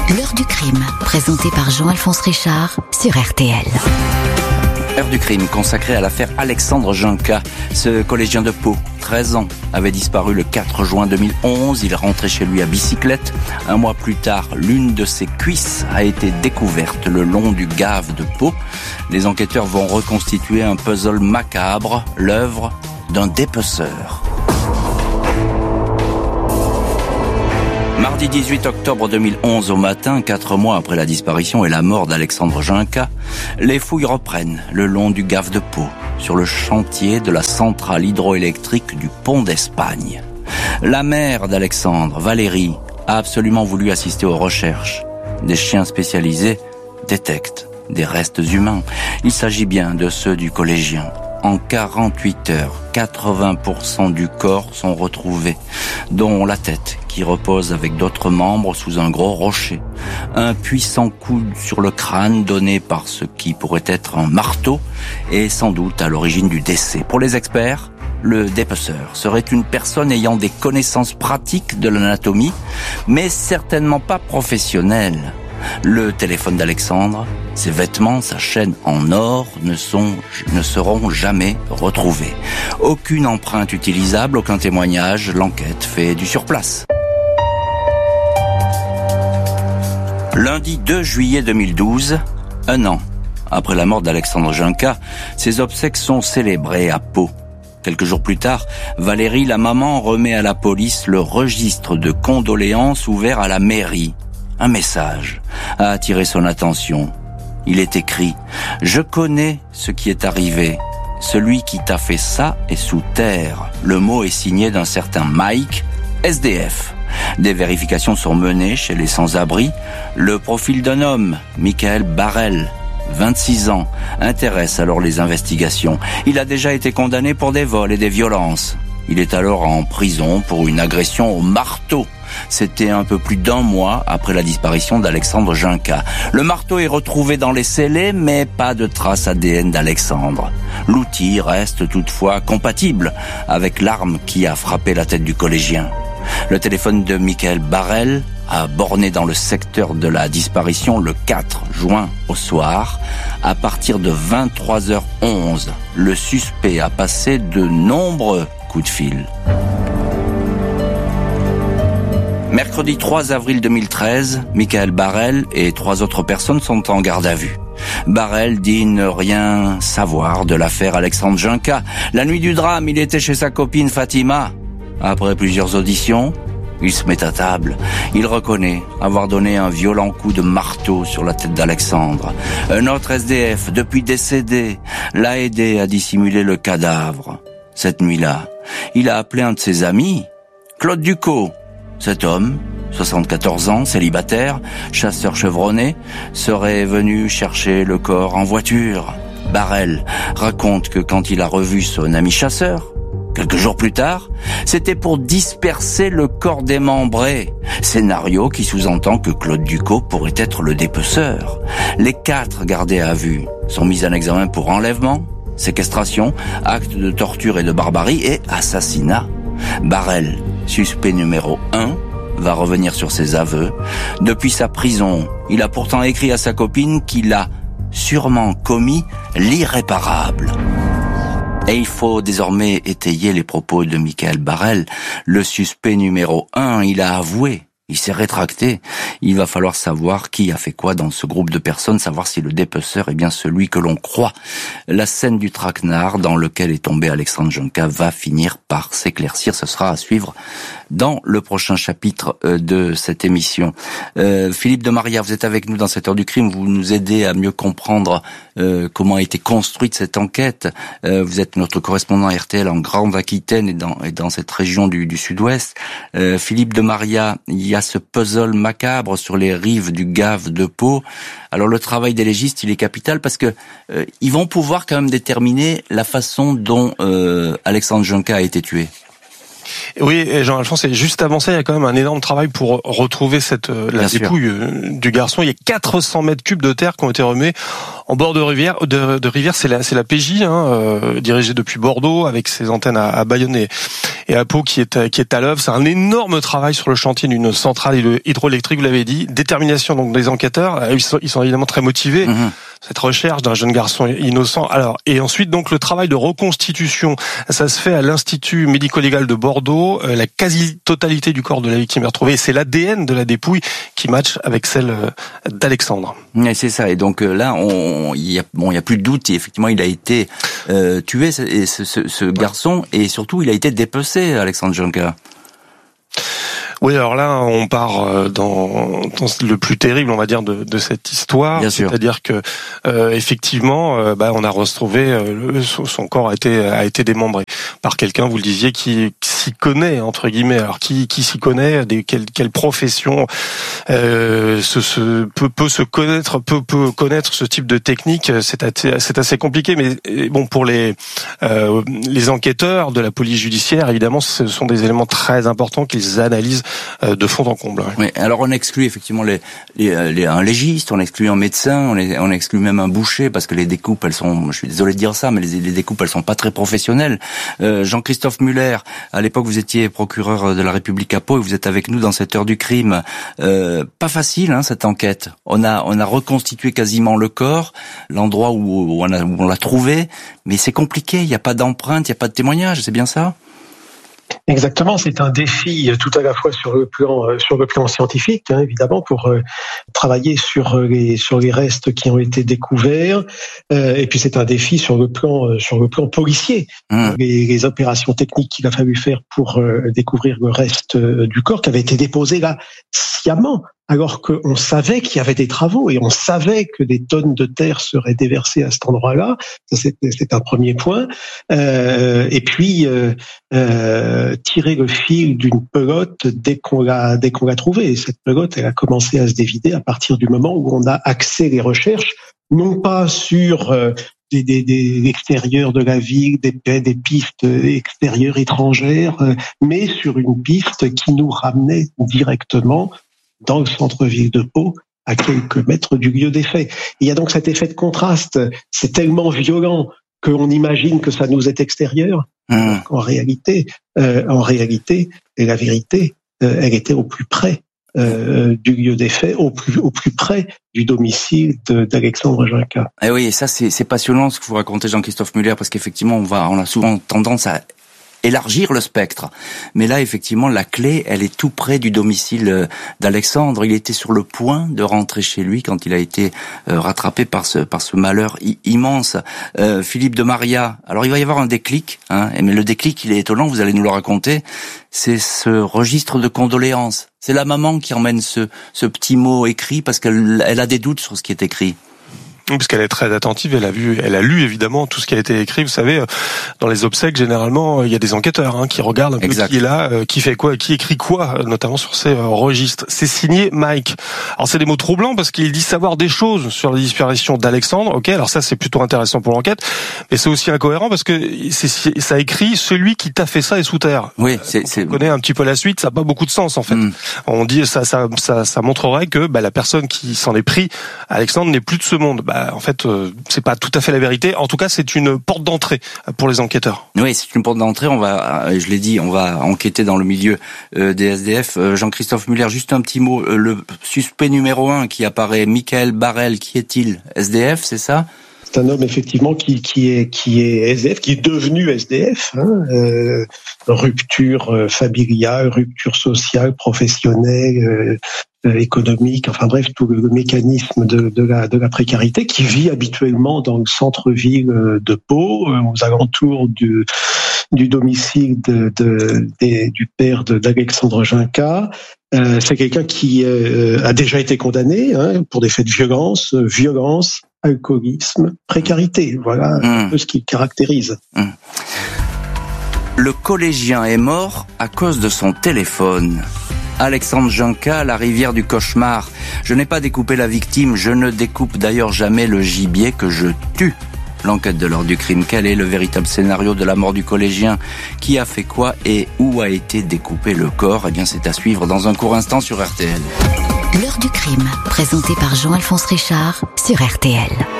L'heure du crime, présentée par Jean-Alphonse Richard sur RTL. L'heure du crime consacrée à l'affaire Alexandre Junca. Ce collégien de Pau, 13 ans, avait disparu le 4 juin 2011. Il rentrait chez lui à bicyclette. Un mois plus tard, l'une de ses cuisses a été découverte le long du gave de Pau. Les enquêteurs vont reconstituer un puzzle macabre, l'œuvre d'un dépeceur. Mardi 18 octobre 2011 au matin, 4 mois après la disparition et la mort d'Alexandre Junca, les fouilles reprennent le long du gave de Pau, sur le chantier de la centrale hydroélectrique du Pont d'Espagne. La mère d'Alexandre, Valérie, a absolument voulu assister aux recherches. Des chiens spécialisés détectent des restes humains. Il s'agit bien de ceux du collégien. En 48 heures, 80% du corps sont retrouvés, dont la tête qui repose avec d'autres membres sous un gros rocher. Un puissant coup sur le crâne donné par ce qui pourrait être un marteau est sans doute à l'origine du décès. Pour les experts, le dépeceur serait une personne ayant des connaissances pratiques de l'anatomie, mais certainement pas professionnelle. Le téléphone d'Alexandre, ses vêtements, sa chaîne en or ne seront jamais retrouvés. Aucune empreinte utilisable, aucun témoignage, l'enquête fait du surplace. Lundi 2 juillet 2012, un an après la mort d'Alexandre Junca, ses obsèques sont célébrées à Pau. Quelques jours plus tard, Valérie, la maman, remet à la police le registre de condoléances ouvert à la mairie. Un message a attiré son attention. Il est écrit « Je connais ce qui est arrivé. Celui qui t'a fait ça est sous terre. » Le mot est signé d'un certain Mike, SDF. Des vérifications sont menées chez les sans-abri. Le profil d'un homme, Michael Barrel, 26 ans, intéresse alors les investigations. Il a déjà été condamné pour des vols et des violences. Il est alors en prison pour une agression au marteau. C'était un peu plus d'un mois après la disparition d'Alexandre Junca. Le marteau est retrouvé dans les scellés, mais pas de traces ADN d'Alexandre. L'outil reste toutefois compatible avec l'arme qui a frappé la tête du collégien. Le téléphone de Michael Barrel a borné dans le secteur de la disparition le 4 juin au soir. À partir de 23h11, le suspect a passé de nombreux coups de fil. Mercredi 3 avril 2013, Michael Barrel et 3 autres personnes sont en garde à vue. Barrel dit ne rien savoir de l'affaire Alexandre Junca. La nuit du drame, il était chez sa copine Fatima. Après plusieurs auditions, il se met à table. Il reconnaît avoir donné un violent coup de marteau sur la tête d'Alexandre. Un autre SDF, depuis décédé, l'a aidé à dissimuler le cadavre. Cette nuit-là, il a appelé un de ses amis, Claude Ducot. Cet homme, 74 ans, célibataire, chasseur chevronné, serait venu chercher le corps en voiture. Barrel raconte que quand il a revu son ami chasseur, quelques jours plus tard, c'était pour disperser le corps démembré. Scénario qui sous-entend que Claude Ducot pourrait être le dépeceur. Les 4 gardés à vue sont mis en examen pour enlèvement, séquestration, acte de torture et de barbarie et assassinat. Barrel, suspect numéro 1, va revenir sur ses aveux. Depuis sa prison, il a pourtant écrit à sa copine qu'il a sûrement commis l'irréparable. Et il faut désormais étayer les propos de Michael Barrel. Le suspect numéro 1, il a avoué. Il s'est rétracté. Il va falloir savoir qui a fait quoi dans ce groupe de personnes, savoir si le dépeceur est bien celui que l'on croit. La scène du traquenard dans lequel est tombé Alexandre Junca va finir par s'éclaircir. Ce sera à suivre dans le prochain chapitre de cette émission. Philippe de Maria, vous êtes avec nous dans cette heure du crime. Vous nous aidez à mieux comprendre comment a été construite cette enquête. Vous êtes notre correspondant RTL en Grande-Aquitaine et dans cette région du Sud-Ouest. Philippe de Maria, il y a ce puzzle macabre sur les rives du gave de Pau. Alors le travail des légistes, il est capital parce que ils vont pouvoir quand même déterminer la façon dont Alexandre Junca a été tué. Oui, et Jean-Alphonse, et juste avant ça, il y a quand même un énorme travail pour retrouver la dépouille du garçon. Il y a 400 mètres cubes de terre qui ont été remis en bord de rivière. C'est la PJ, dirigée depuis Bordeaux, avec ses antennes à Bayonne et à Pau qui est à l'œuvre. C'est un énorme travail sur le chantier d'une centrale hydroélectrique, vous l'avez dit. Détermination donc des enquêteurs. Ils sont évidemment très motivés. Cette recherche d'un jeune garçon innocent. Alors, et ensuite, donc, le travail de reconstitution, ça se fait à l'Institut médico-légal de Bordeaux. La quasi-totalité du corps de la victime est retrouvée. C'est l'ADN de la dépouille qui matche avec celle d'Alexandre. Et c'est ça. Et donc, là, il y a plus de doute. Et effectivement, il a été tué, ce garçon. Et surtout, il a été dépecé, Alexandre Janka. Oui, alors là, on part dans le plus terrible, on va dire, de cette histoire. Bien sûr. C'est-à-dire que effectivement, on a retrouvé son corps a été démembré par quelqu'un, vous le disiez, qui s'y connaît entre guillemets. Alors qui s'y connaît, quelle profession peut connaître ce type de technique. C'est assez compliqué, mais bon, pour les enquêteurs de la police judiciaire, évidemment, ce sont des éléments très importants qu'ils analysent de fond en comble. Oui, alors on exclut effectivement un légiste, on exclut un médecin, on exclut même un boucher, parce que les découpes, je suis désolé de dire ça, mais les découpes, elles sont pas très professionnelles. Jean-Christophe Muller, à l'époque vous étiez procureur de la République à Pau et vous êtes avec nous dans cette heure du crime. Pas facile, cette enquête. On a reconstitué quasiment le corps, l'endroit où on l'a trouvé, mais c'est compliqué, il n'y a pas d'empreinte, il n'y a pas de témoignage, c'est bien ça ? Exactement, c'est un défi tout à la fois sur le plan scientifique, évidemment, pour travailler sur les restes qui ont été découverts, et puis c'est un défi sur le plan policier. Les opérations techniques qu'il a fallu faire pour découvrir le reste du corps qui avait été déposé là sciemment, alors qu'on savait qu'il y avait des travaux et on savait que des tonnes de terre seraient déversées à cet endroit-là. Ça, c'est un premier point. Et puis tirer le fil d'une pelote dès qu'on l'a trouvée. Et cette pelote, elle a commencé à se dévider à partir du moment où on a axé les recherches, non pas sur l'extérieur de la ville, des pistes extérieures étrangères, mais sur une piste qui nous ramenait directement dans le centre-ville de Pau, à quelques mètres du lieu des faits. Il y a donc cet effet de contraste. C'est tellement violent qu'on imagine que ça nous est extérieur. En réalité, la vérité, elle était au plus près du lieu des faits, au plus près du domicile d'Alexandre Janka. Et oui, et ça c'est passionnant ce que vous racontez, Jean-Christophe Muller, parce qu'effectivement on a souvent tendance à élargir le spectre. Mais là, effectivement, la clé, elle est tout près du domicile d'Alexandre. Il était sur le point de rentrer chez lui quand il a été rattrapé par ce malheur immense. Philippe de Maria. Alors, il va y avoir un déclic, mais le déclic, il est étonnant, vous allez nous le raconter. C'est ce registre de condoléances. C'est la maman qui emmène ce petit mot écrit parce qu'elle a des doutes sur ce qui est écrit. Parce qu'elle est très attentive, elle a lu évidemment tout ce qui a été écrit. Vous savez, dans les obsèques, généralement, il y a des enquêteurs qui regardent un peu qui est là, qui fait quoi, qui écrit quoi, notamment sur ces registres. C'est signé Mike. Alors c'est des mots troublants parce qu'il dit savoir des choses sur la disparition d'Alexandre. Ok, alors ça c'est plutôt intéressant pour l'enquête, mais c'est aussi incohérent parce que ça écrit celui qui t'a fait ça est sous terre. Oui, on connaît un petit peu la suite, ça n'a pas beaucoup de sens en fait. On dit ça montrerait que la personne qui s'en est pris, Alexandre, n'est plus de ce monde. En fait, c'est pas tout à fait la vérité. En tout cas, c'est une porte d'entrée pour les enquêteurs. Oui, c'est une porte d'entrée. Je l'ai dit, on va enquêter dans le milieu des SDF. Jean-Christophe Muller, juste un petit mot. Le suspect numéro 1 qui apparaît, Michael Barrel, qui est-il? SDF, c'est ça? C'est un homme effectivement qui est SDF, qui est devenu SDF. Rupture familiale, rupture sociale, professionnelle, économique. Enfin bref, tout le mécanisme de la précarité, qui vit habituellement dans le centre-ville de Pau, aux alentours du domicile du père d'Alexandre Janka. C'est quelqu'un qui a déjà été condamné pour des faits de violence, alcoolisme, précarité. Voilà un peu ce qui le caractérise. Le collégien est mort à cause de son téléphone. Alexandre Janka, la rivière du cauchemar. Je n'ai pas découpé la victime, je ne découpe d'ailleurs jamais le gibier que je tue. l'enquête de l'heure du crime. Quel est le véritable scénario de la mort du collégien? Qui a fait quoi et où a été découpé le corps? Eh bien, c'est à suivre dans un court instant sur RTL. L'heure du crime, présentée par Jean-Alphonse Richard sur RTL.